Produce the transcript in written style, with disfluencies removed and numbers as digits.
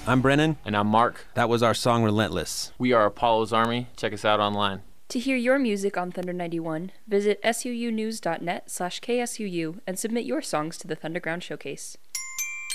I'm Brennan. And I'm Mark. That was our song Relentless. We are Apollo's Army. Check us out online. To hear your music on Thunder 91, visit suunews.net/KSUU and submit your songs to the Thunderground Showcase.